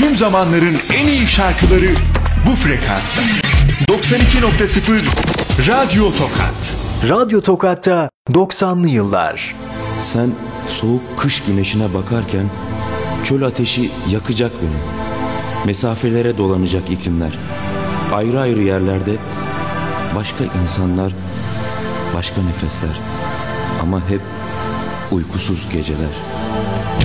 Tüm zamanların en iyi şarkıları bu frekansta. 92.0 Radyo Tokat. Radyo Tokat'ta 90'lı yıllar. Sen soğuk kış güneşine bakarken çöl ateşi yakacak beni. Mesafelere dolanacak iklimler. Ayrı ayrı yerlerde başka insanlar, başka nefesler. Ama hep uykusuz geceler.